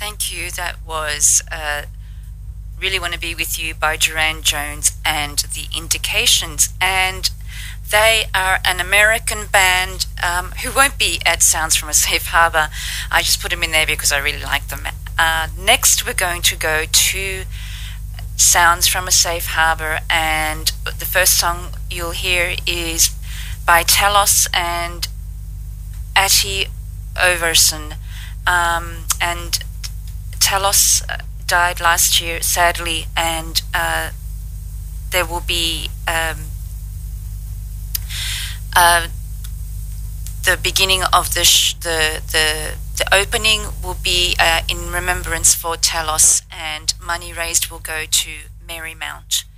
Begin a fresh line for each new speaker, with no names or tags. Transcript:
Thank you. That was Really Want to Be With You by Duran Jones and The Indications. And they are an American band who won't be at Sounds from a Safe Harbour. I just put them in there because I really like them. Next, we're going to go to Sounds from a Safe Harbour, and the first song you'll hear is by Telos and Ati Overson. And Telos died last year, sadly, and there will be the beginning of the opening will be in remembrance for Telos, and money raised will go to Marymount.